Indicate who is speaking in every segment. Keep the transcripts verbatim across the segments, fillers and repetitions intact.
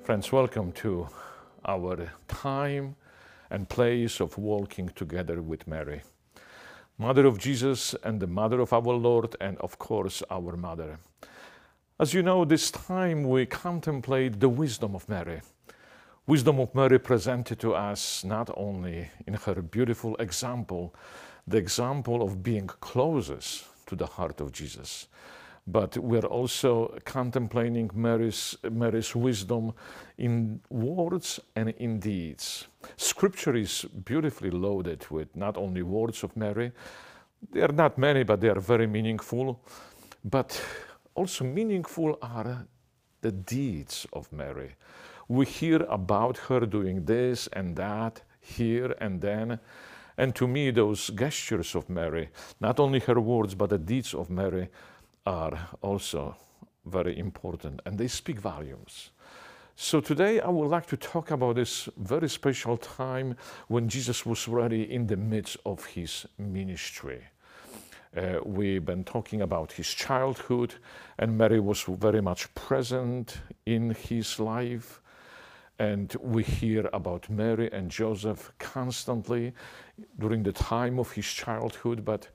Speaker 1: Friends, welcome to our time and place of walking together with Mary, Mother of Jesus and the Mother of our Lord, and of course our Mother. As you know, this time we contemplate the wisdom of Mary. Wisdom of Mary presented to us not only in her beautiful example, the example of being closest to the heart of Jesus, but we're also contemplating Mary's, Mary's wisdom in words and in deeds. Scripture is beautifully loaded with not only words of Mary, they are not many, but they are very meaningful, but also meaningful are the deeds of Mary. We hear about her doing this and that, here and then, and to me those gestures of Mary, not only her words, but the deeds of Mary, are also very important, and they speak volumes. So today I would like to talk about this very special time when Jesus was really in the midst of his ministry. Uh, we've been talking about his childhood, and Mary was very much present in his life. And we hear about Mary and Joseph constantly during the time of his childhood, but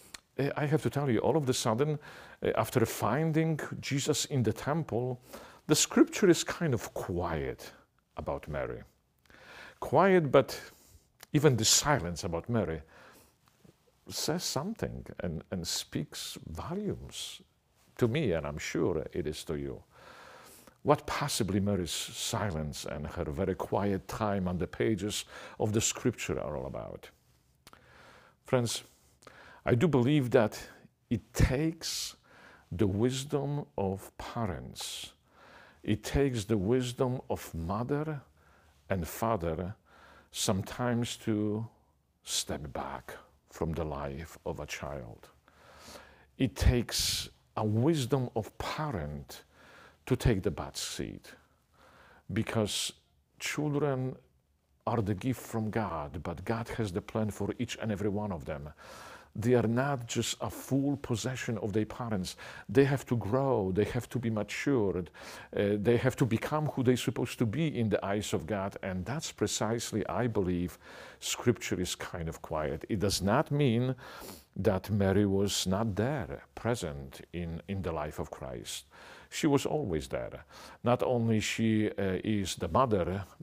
Speaker 1: I have to tell you, all of a sudden, after finding Jesus in the temple, the scripture is kind of quiet about Mary. Quiet, but even the silence about Mary says something and, and speaks volumes to me, and I'm sure it is to you. What possibly Mary's silence and her very quiet time on the pages of the scripture are all about? Friends, I do believe that it takes the wisdom of parents. It takes the wisdom of mother and father sometimes to step back from the life of a child. It takes a wisdom of parent to take the back seat, because children are the gift from God, but God has the plan for each and every one of them. They are not just a full possession of their parents. They have to grow, they have to be matured, uh, they have to become who they're supposed to be in the eyes of God, and that's precisely, I believe, Scripture is kind of quiet. It does not mean that Mary was not there, present in, in the life of Christ. She was always there. Not only she uh, is the mother,